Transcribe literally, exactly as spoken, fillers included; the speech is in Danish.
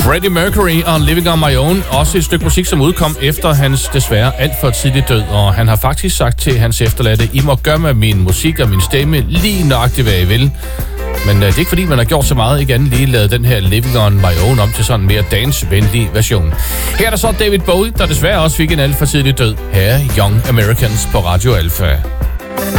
Freddie Mercury og Living on My Own, også et stykke musik, som udkom efter hans desværre alt for tidlig død, og han har faktisk sagt til hans efterladte, I må gøre med min musik og min stemme lige nøjagtigt, hvad I vil. Men uh, det er ikke fordi, man har gjort så meget, ikke andet lige lavet den her Living on My Own om til sådan en mere dance-venlig version. Her er der så David Bowie, der desværre også fik en alt for tidlig død. Her er Young Americans på Radio Alpha.